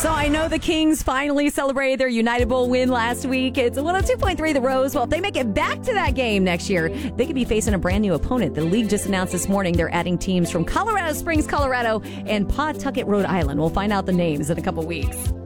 So I know the Kings finally celebrated their United Bowl win last week. It's 102.3 The Rose. Well, if they make it back to that game next year, they could be facing a brand new opponent. The league just announced this morning they're adding teams from Colorado Springs, Colorado, and Pawtucket, Rhode Island. We'll find out the names in a couple weeks.